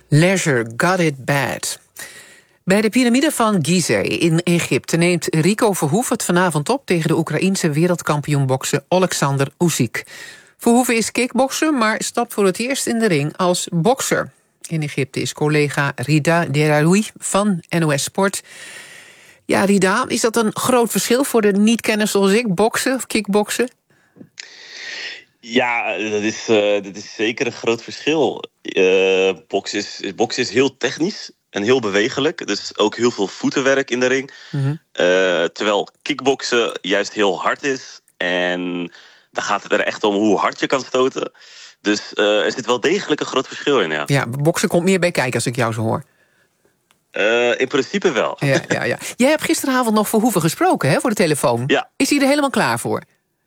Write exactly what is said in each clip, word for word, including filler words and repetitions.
Leisure got it bad. Bij de piramide van Gizeh in Egypte neemt Rico Verhoeven het vanavond op tegen de Oekraïense wereldkampioen boksen Alexander Usyk. Verhoeven is kickbokser, maar stapt voor het eerst in de ring als bokser. In Egypte is collega Rida Deraoui van N O S Sport. Ja, Rida, is dat een groot verschil voor de niet-kenners zoals ik, boksen of kickboksen? Ja, dat is, uh, dat is zeker een groot verschil. Uh, boksen, is, boksen is heel technisch en heel bewegelijk. Dus ook heel veel voetenwerk in de ring. Mm-hmm. Uh, terwijl kickboksen juist heel hard is. En dan gaat het er echt om hoe hard je kan stoten. Dus uh, er zit wel degelijk een groot verschil in, ja. Ja, boksen komt meer bij kijken als ik jou zo hoor. Uh, in principe wel. Ja, ja, ja. Jij hebt gisteravond nog Verhoeven gesproken, hè, voor de telefoon. Ja. Is hij er helemaal klaar voor?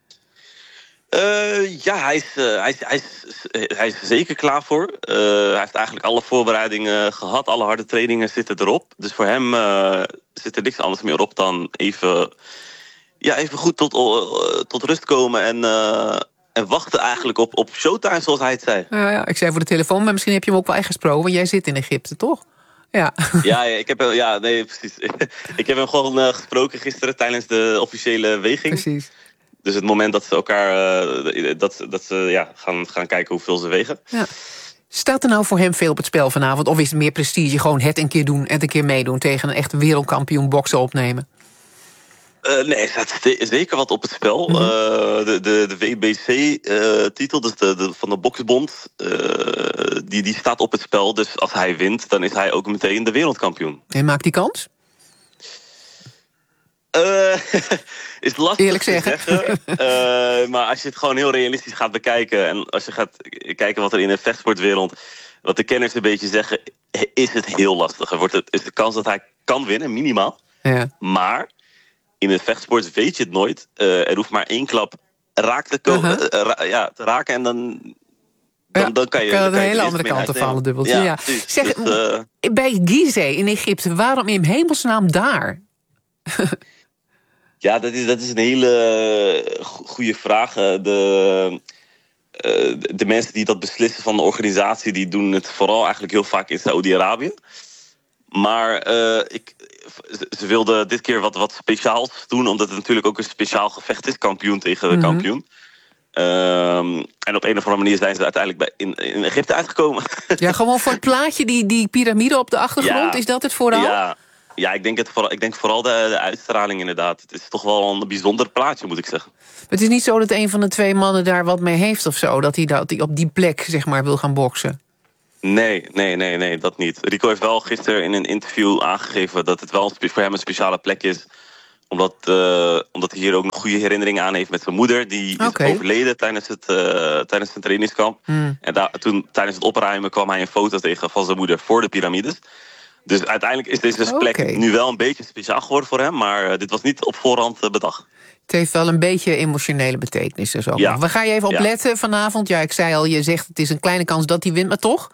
Uh, ja, hij is, uh, hij, is, hij, is, hij is er zeker klaar voor. Uh, hij heeft eigenlijk alle voorbereidingen gehad. Alle harde trainingen zitten erop. Dus voor hem uh, zit er niks anders meer op dan even, ja, even goed tot, uh, tot rust komen. En, uh, en wachten eigenlijk op, op showtime, zoals hij het zei. Ja, ja, ik zei voor de telefoon, maar misschien heb je hem ook wel echt gesproken. Want jij zit in Egypte, toch? Ja, ja, ja, ik heb, ja nee, precies. Ik heb hem gewoon uh, gesproken gisteren tijdens de officiële weging. Precies. Dus het moment dat ze elkaar uh, dat, dat ze ja, gaan, gaan kijken hoeveel ze wegen. Ja. Staat er nou voor hem veel op het spel vanavond? Of is het meer prestige, gewoon het een keer doen en het een keer meedoen tegen een echt wereldkampioen boksen opnemen? Uh, nee, er staat zeker wat op het spel. Mm-hmm. uh, de, de, de W B C-titel, uh, dus de, de, van de Boksbond, uh, die, die staat op het spel. Dus als hij wint, dan is hij ook meteen de wereldkampioen. En maakt die kans? Uh, is lastig Eerlijk te zeggen. zeggen. Uh, maar als je het gewoon heel realistisch gaat bekijken en als je gaat kijken wat er in de vechtsportwereld, wat de kenners een beetje zeggen, is het heel lastig. Er wordt het, is de kans dat hij kan winnen, minimaal. Ja. Maar in de vechtsport weet je het nooit. Uh, er hoeft maar één klap raak te, komen, uh-huh. uh, ra- ja, te raken en dan, dan, ja, dan kan je, kan dan het kan een je hele andere kant op vallen, dubbeltje. Ja, ja. Zeg, dus, uh, bij Gizeh in Egypte, waarom in hemelsnaam daar? Ja, dat is, dat is een hele goede vraag. De, uh, de mensen die dat beslissen van de organisatie, die doen het vooral eigenlijk heel vaak in Saoedi-Arabië. Maar uh, ik, ze wilden dit keer wat, wat speciaals doen, omdat het natuurlijk ook een speciaal gevecht is, kampioen tegen mm-hmm. kampioen. Um, en op een of andere manier zijn ze uiteindelijk bij in, in Egypte uitgekomen. Ja, gewoon voor het plaatje, die, die piramide op de achtergrond, ja, is dat het vooral? Ja. Ja, ik denk, het vooral, ik denk vooral de, de uitstraling inderdaad. Het is toch wel een bijzonder plaatje, moet ik zeggen. Het is niet zo dat een van de twee mannen daar wat mee heeft of zo? Dat hij, dat hij op die plek, zeg maar, wil gaan boksen? Nee, nee, nee, nee, dat niet. Rico heeft wel gisteren in een interview aangegeven dat het wel voor hem een speciale plek is. Omdat, uh, omdat hij hier ook nog goede herinneringen aan heeft met zijn moeder. Die okay. is overleden tijdens het, uh, tijdens het trainingskamp. Mm. En da- toen, tijdens het opruimen kwam hij een foto tegen van zijn moeder voor de piramides. Dus uiteindelijk is deze plek okay. nu wel een beetje speciaal geworden voor hem. Maar uh, dit was niet op voorhand uh, bedacht. Het heeft wel een beetje emotionele betekenis. Dus ook. Ja. Waar ga je even op ja. letten vanavond? Ja, ik zei al, je zegt het is een kleine kans dat hij wint, maar toch?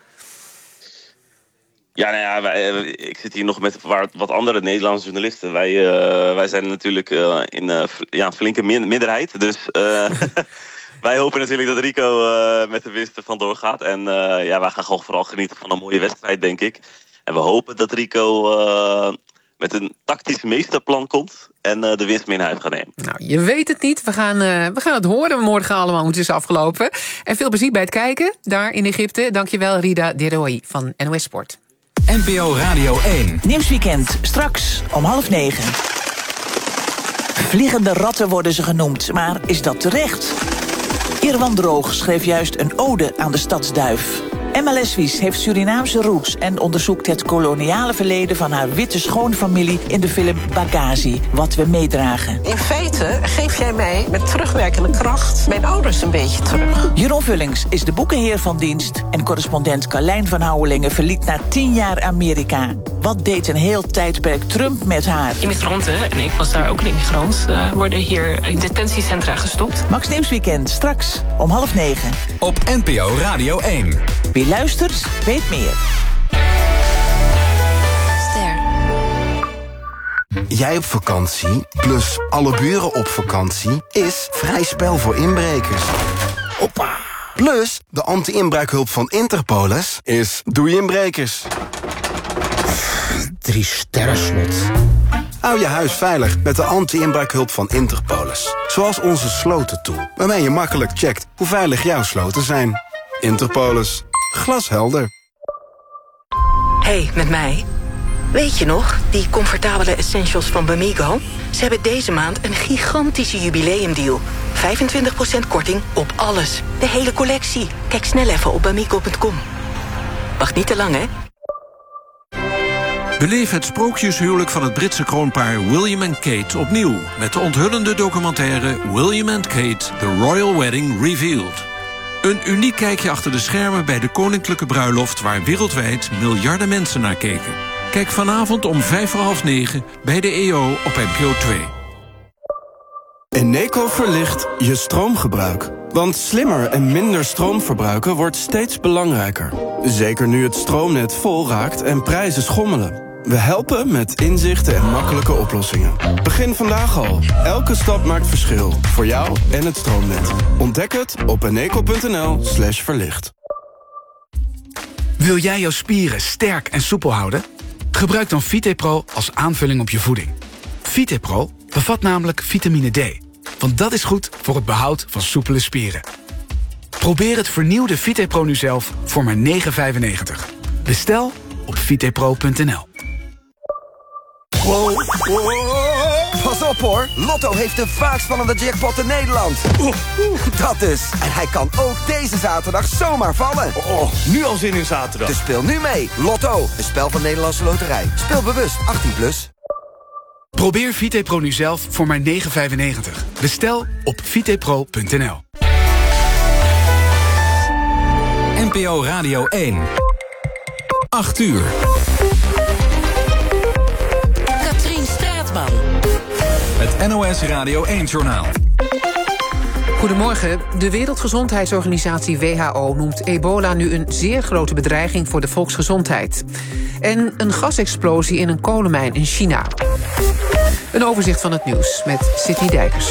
Ja, nou ja, wij, ik zit hier nog met wat andere Nederlandse journalisten. Wij, uh, wij zijn natuurlijk uh, in uh, ja, een flinke minderheid. Dus uh, wij hopen natuurlijk dat Rico uh, met de winst er vandoor gaat. En uh, ja, wij gaan gewoon vooral genieten van een mooie wedstrijd, denk ik. En we hopen dat Rico uh, met een tactisch meesterplan komt en uh, de winst mee naar huis gaat nemen. Nou, je weet het niet. We gaan, uh, we gaan het horen morgen allemaal, hoe het is afgelopen. En veel plezier bij het kijken, daar in Egypte. Dankjewel, Rida Deraoui van N O S Sport. N P O Radio één. Nieuwsweekend, straks om half negen. Vliegende ratten worden ze genoemd, maar is dat terecht? Irwan Droog schreef juist een ode aan de stadsduif. Emma Leswies heeft Surinaamse roots en onderzoekt het koloniale verleden van haar witte schoonfamilie in de film Bagazi, Wat we meedragen. In feite geef jij mij met terugwerkende kracht mijn ouders een beetje terug. Jeroen Vullings is de boekenheer van dienst en correspondent Carlijn van Houwelingen verliet na tien jaar Amerika. Wat deed een heel tijdperk Trump met haar? Immigranten, en ik was daar ook een immigrant, uh, worden hier in detentiecentra gestopt. Max Nieuwsweekend, straks om half negen. Op N P O Radio één. Wie luistert, weet meer. Ster. Jij op vakantie, plus alle buren op vakantie, is vrij spel voor inbrekers. Hoppa! Plus, de anti-inbraakhulp van Interpolis is doei inbrekers. Drie sterrenslot. Hou je huis veilig met de anti-inbraakhulp van Interpolis. Zoals onze slotentool, waarmee je makkelijk checkt hoe veilig jouw sloten zijn. Interpolis. Glashelder. Hey, met mij. Weet je nog, die comfortabele essentials van Bamigo? Ze hebben deze maand een gigantische jubileumdeal. vijfentwintig procent korting op alles. De hele collectie. Kijk snel even op bamigo punt com. Wacht niet te lang, hè? Beleef het sprookjeshuwelijk van het Britse kroonpaar William en Kate opnieuw met de onthullende documentaire William and Kate, The Royal Wedding Revealed. Een uniek kijkje achter de schermen bij de koninklijke bruiloft waar wereldwijd miljarden mensen naar keken. Kijk vanavond om vijf voor half negen bij de E O op N P O twee. Eneco verlicht je stroomgebruik. Want slimmer en minder stroom verbruiken wordt steeds belangrijker. Zeker nu het stroomnet vol raakt en prijzen schommelen. We helpen met inzichten en makkelijke oplossingen. Begin vandaag al. Elke stap maakt verschil. Voor jou en het stroomnet. Ontdek het op eneco punt n l slash verlicht. Wil jij jouw spieren sterk en soepel houden? Gebruik dan VitePro als aanvulling op je voeding. VitePro bevat namelijk vitamine D. Want dat is goed voor het behoud van soepele spieren. Probeer het vernieuwde VitePro nu zelf voor maar negen vijfennegentig. Bestel op vitepro punt n l. Wow, wow. Pas op hoor, Lotto heeft de vaakst spannende jackpot in Nederland. Oeh, oeh. Dat dus. En hij kan ook deze zaterdag zomaar vallen. Oh, nu al zin in zaterdag. Dus speel nu mee. Lotto, een spel van Nederlandse Loterij. Speel bewust, achttien plus. Probeer VitePro nu zelf voor maar negen vijfennegentig. Bestel op vitepro punt n l. N P O Radio één. acht uur. Katrien Straatman. Het N O S Radio één-journaal. Goedemorgen. De Wereldgezondheidsorganisatie W H O noemt ebola nu een zeer grote bedreiging voor de volksgezondheid. En een gasexplosie in een kolenmijn in China. Een overzicht van het nieuws met Sidney Dijkers.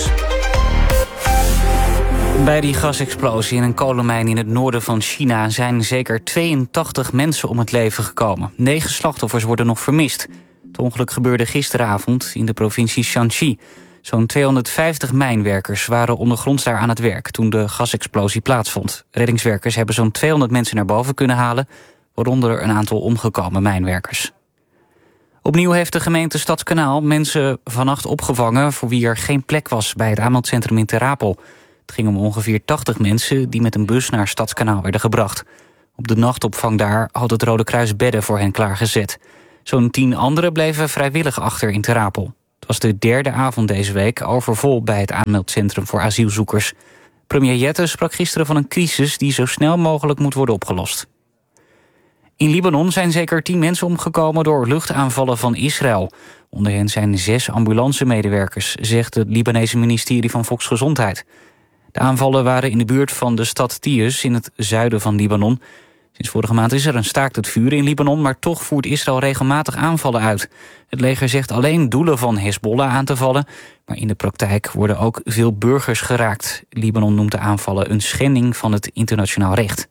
Bij die gasexplosie in een kolenmijn in het noorden van China zijn zeker tweeëntachtig mensen om het leven gekomen. Negen slachtoffers worden nog vermist. Het ongeluk gebeurde gisteravond in de provincie Shanxi. Zo'n tweehonderdvijftig mijnwerkers waren ondergronds daar aan het werk toen de gasexplosie plaatsvond. Reddingswerkers hebben zo'n tweehonderd mensen naar boven kunnen halen, waaronder een aantal omgekomen mijnwerkers. Opnieuw heeft de gemeente Stadskanaal mensen vannacht opgevangen voor wie er geen plek was bij het aanmeldcentrum in Ter Apel. Het ging om ongeveer tachtig mensen die met een bus naar Stadskanaal werden gebracht. Op de nachtopvang daar had het Rode Kruis bedden voor hen klaargezet. Zo'n tien anderen bleven vrijwillig achter in Ter Apel. Het was de derde avond deze week overvol bij het aanmeldcentrum voor asielzoekers. Premier Jette sprak gisteren van een crisis die zo snel mogelijk moet worden opgelost. In Libanon zijn zeker tien mensen omgekomen door luchtaanvallen van Israël. Onder hen zijn zes ambulancemedewerkers, zegt het Libanese ministerie van Volksgezondheid. De aanvallen waren in de buurt van de stad Tius in het zuiden van Libanon. Sinds vorige maand is er een staakt het vuren in Libanon, maar toch voert Israël regelmatig aanvallen uit. Het leger zegt alleen doelen van Hezbollah aan te vallen, maar in de praktijk worden ook veel burgers geraakt. Libanon noemt de aanvallen een schending van het internationaal recht.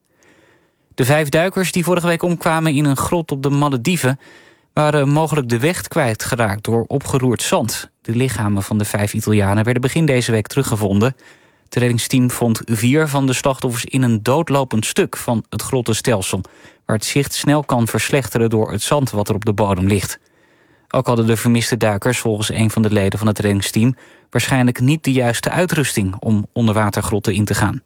De vijf duikers die vorige week omkwamen in een grot op de Malediven waren mogelijk de weg kwijtgeraakt door opgeroerd zand. De lichamen van de vijf Italianen werden begin deze week teruggevonden. Het reddingsteam vond vier van de slachtoffers in een doodlopend stuk van het grottenstelsel, waar het zicht snel kan verslechteren door het zand wat er op de bodem ligt. Ook hadden de vermiste duikers volgens een van de leden van het reddingsteam waarschijnlijk niet de juiste uitrusting om onderwatergrotten in te gaan.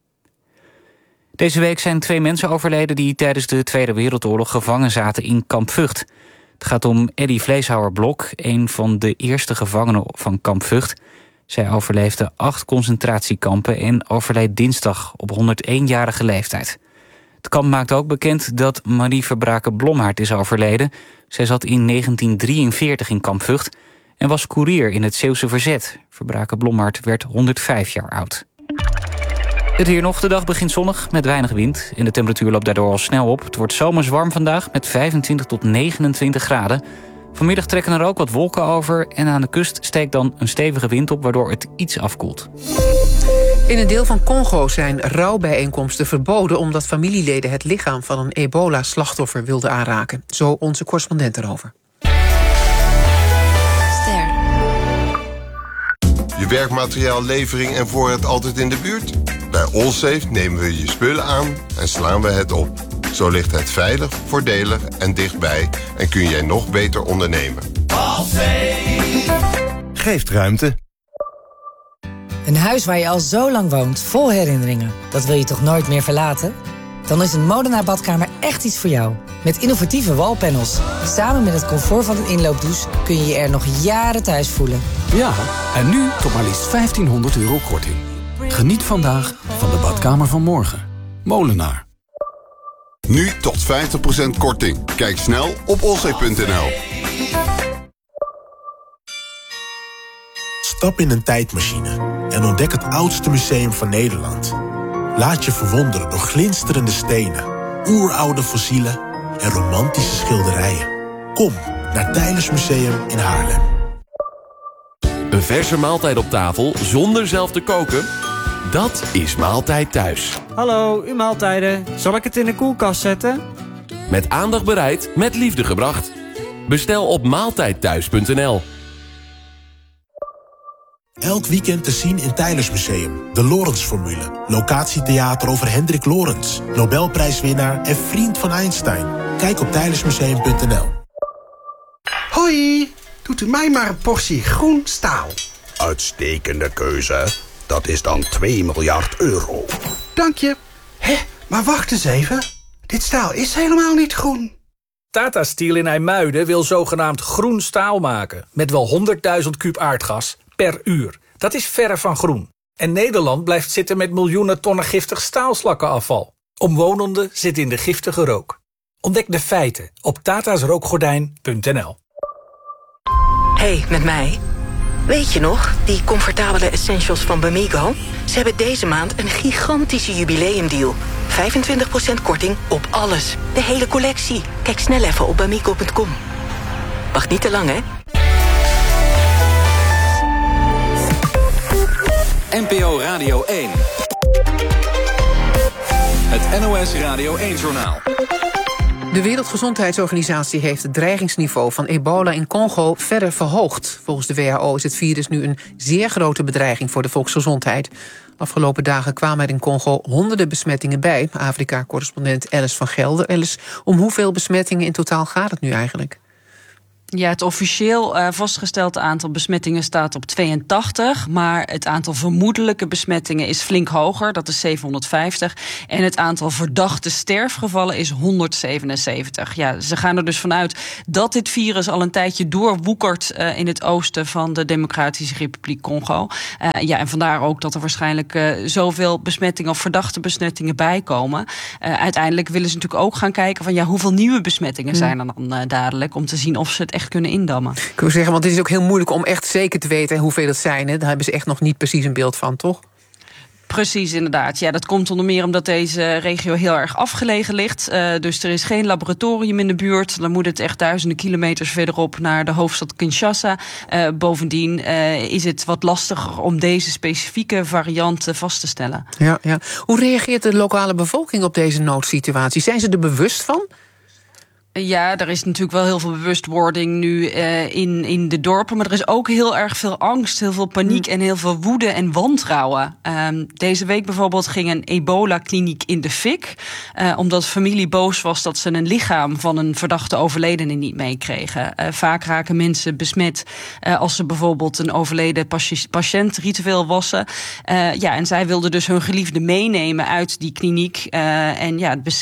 Deze week zijn twee mensen overleden die tijdens de Tweede Wereldoorlog gevangen zaten in Kamp Vught. Het gaat om Eddy Vleeshouwer-Blok, een van de eerste gevangenen van Kamp Vught. Zij overleefde acht concentratiekampen en overleed dinsdag op honderdéén-jarige leeftijd. Het kamp maakt ook bekend dat Marie Verbrake-Blommaert is overleden. Zij zat in negentien drieënveertig in Kamp Vught en was koerier in het Zeeuwse verzet. Verbrake-Blommaert werd honderdvijf jaar oud. Het weer nog, de dag begint zonnig met weinig wind. En de temperatuur loopt daardoor al snel op. Het wordt zomers warm vandaag met vijfentwintig tot negenentwintig graden. Vanmiddag trekken er ook wat wolken over en aan de kust steekt dan een stevige wind op, waardoor het iets afkoelt. In een deel van Congo zijn rouwbijeenkomsten verboden omdat familieleden het lichaam van een ebola-slachtoffer wilden aanraken. Zo onze correspondent erover. Ster. Je werkmateriaallevering en voorraad altijd in de buurt? Bij Allsafe nemen we je spullen aan en slaan we het op. Zo ligt het veilig, voordelig en dichtbij en kun jij nog beter ondernemen. Allsafe geeft ruimte. Een huis waar je al zo lang woont, vol herinneringen. Dat wil je toch nooit meer verlaten? Dan is een Molenaar badkamer echt iets voor jou. Met innovatieve wallpanels. Samen met het comfort van een inloopdouche kun je je er nog jaren thuis voelen. Ja, en nu tot maar liefst vijftienhonderd euro korting. Geniet vandaag van de badkamer van morgen. Molenaar. Nu tot vijftig procent korting. Kijk snel op allsafe punt n l. Stap in een tijdmachine en ontdek het oudste museum van Nederland. Laat je verwonderen door glinsterende stenen, oeroude fossielen en romantische schilderijen. Kom naar Teylers Museum in Haarlem. Een verse maaltijd op tafel zonder zelf te koken? Dat is Maaltijd Thuis. Hallo, uw maaltijden. Zal ik het in de koelkast zetten? Met aandacht bereid, met liefde gebracht. Bestel op maaltijdthuis punt n l. Elk weekend te zien in Teylers Museum. De Lorentz-formule. Locatietheater over Hendrik Lorentz. Nobelprijswinnaar en vriend van Einstein. Kijk op tijlersmuseum punt n l. Hoi, doet u mij maar een portie groen staal. Uitstekende keuze. Dat is dan twee miljard euro. Dank je. Hé, maar wacht eens even. Dit staal is helemaal niet groen. Tata Steel in IJmuiden wil zogenaamd groen staal maken. Met wel honderdduizend kuub aardgas per uur. Dat is verre van groen. En Nederland blijft zitten met miljoenen tonnen giftig staalslakkenafval. Omwonenden zitten in de giftige rook. Ontdek de feiten op tatasrookgordijn punt n l. Hey, met mij. Weet je nog, die comfortabele essentials van Bamigo? Ze hebben deze maand een gigantische jubileumdeal. vijfentwintig procent korting op alles. De hele collectie. Kijk snel even op bamigo punt com. Wacht niet te lang, hè? N P O Radio één. Het N O S Radio één-journaal. De Wereldgezondheidsorganisatie heeft het dreigingsniveau van ebola in Congo verder verhoogd. Volgens de W H O is het virus nu een zeer grote bedreiging voor de volksgezondheid. Afgelopen dagen kwamen er in Congo honderden besmettingen bij. Afrika-correspondent Alice van Gelder. Alice, om hoeveel besmettingen in totaal gaat het nu eigenlijk? Ja, het officieel uh, vastgestelde aantal besmettingen staat op tweeëntachtig... maar het aantal vermoedelijke besmettingen is flink hoger, dat is zevenhonderdvijftig... en het aantal verdachte sterfgevallen is honderdzevenenzeventig. Ja, ze gaan er dus vanuit dat dit virus al een tijdje doorwoekert... Uh, in het oosten van de Democratische Republiek Congo. Uh, ja, en vandaar ook dat er waarschijnlijk uh, zoveel besmettingen... of verdachte besmettingen bijkomen. Uh, uiteindelijk willen ze natuurlijk ook gaan kijken van... ja, hoeveel nieuwe besmettingen zijn er dan uh, dadelijk... om te zien of ze het echt kunnen indammen. Ik wil zeggen, want het is ook heel moeilijk om echt zeker te weten hoeveel het zijn. Hè? Daar hebben ze echt nog niet precies een beeld van, toch? Precies, inderdaad. Ja, dat komt onder meer omdat deze regio heel erg afgelegen ligt. Uh, dus er is geen laboratorium in de buurt. Dan moet het echt duizenden kilometers verderop naar de hoofdstad Kinshasa. Uh, bovendien uh, is het wat lastiger om deze specifieke variant vast te stellen. Ja, ja. Hoe reageert de lokale bevolking op deze noodsituatie? Zijn ze er bewust van? Ja, er is natuurlijk wel heel veel bewustwording nu uh, in, in de dorpen. Maar er is ook heel erg veel angst, heel veel paniek... en heel veel woede en wantrouwen. Um, deze week bijvoorbeeld ging een ebola-kliniek in de fik... Uh, omdat familie boos was dat ze een lichaam van een verdachte overledene niet meekregen. Uh, vaak raken mensen besmet uh, als ze bijvoorbeeld een overleden patiënt ritueel wassen. Uh, ja, en zij wilden dus hun geliefde meenemen uit die kliniek. Uh, en ja,